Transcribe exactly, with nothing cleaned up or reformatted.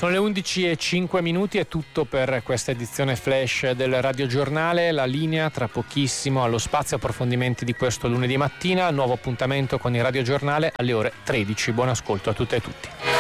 Sono le undici e cinque minuti, è tutto per questa edizione flash del Radio Giornale. La linea tra pochissimo allo spazio approfondimenti di questo lunedì mattina, nuovo appuntamento con il Radio Giornale alle ore tredici. Buon ascolto a tutte e tutti.